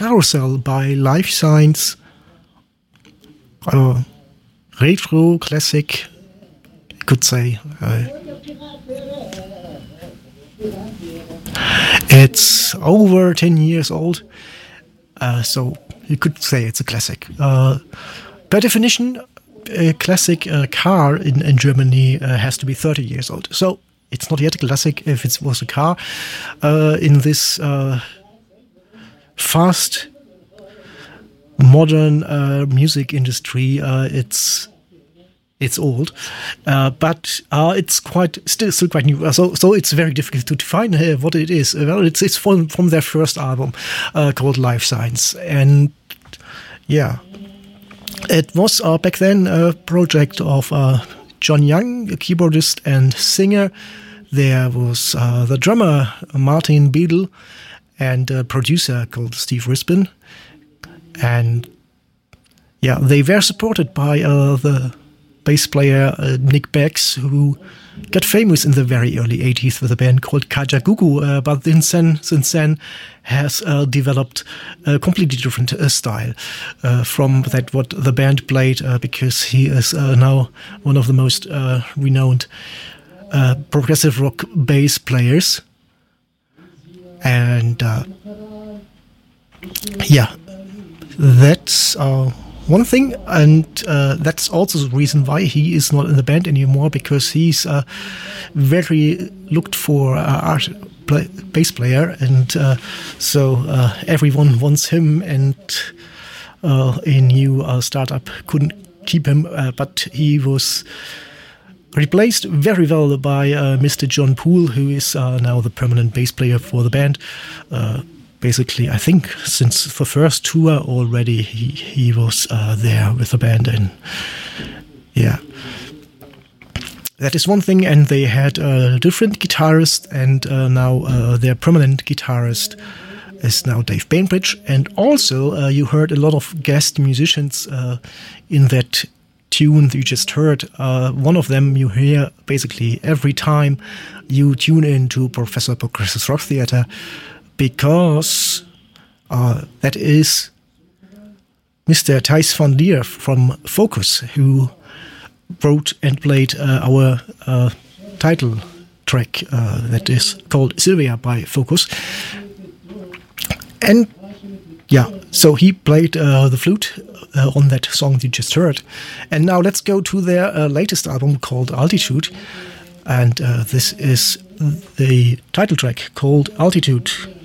Carousel by Life Science. Retro classic, I could say. It's over 10 years old, so you could say it's a classic. By definition, a classic car in Germany has to be 30 years old. So it's not yet a classic if it was a car. In this fast, modern music industry, it's old, but it's still quite new. So it's very difficult to define what it is. Well, it's from their first album called Life Science, and yeah, it was back then a project of John Young, a keyboardist and singer. There was the drummer Martin Beadle and a producer called Steve Rispin, and yeah, they were supported by the bass player Nick Beggs, who got famous in the very early 80s with a band called Kajagoogoo, but since then has developed a completely different style from that what the band played, because he is now one of the most renowned progressive rock bass players. And yeah, that's one thing, and that's also the reason why he is not in the band anymore, because he's a very looked for bass player, and so everyone wants him, and a new startup couldn't keep him, but he was replaced very well by Mr. John Poole, who is now the permanent bass player for the band. Basically, I think since the first tour already, he was there with the band, and yeah, that is one thing. And they had a different guitarist, and now their permanent guitarist is now Dave Bainbridge. And also, you heard a lot of guest musicians in that tune that you just heard. One of them you hear basically every time you tune into Professor Progressive Rock Theater, because that is Mr. Thijs van Lier from Focus, who wrote and played our title track that is called Sylvia by Focus. And yeah, so he played the flute on that song you just heard. And now let's go to their latest album called Altitude. And this is the title track called Altitude.